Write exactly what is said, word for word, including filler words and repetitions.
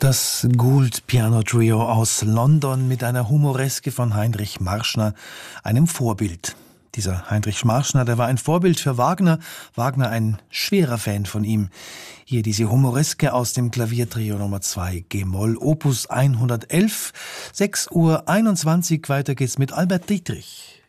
Das Gould Piano Trio aus London mit einer Humoreske von Heinrich Marschner, einem Vorbild. Dieser Heinrich Marschner, der war ein Vorbild für Wagner, Wagner ein schwerer Fan von ihm. Hier diese Humoreske aus dem Klaviertrio Nummer zwei, G-Moll, Opus hundertelf, sechs Uhr einundzwanzig, weiter geht's mit Albert Dietrich.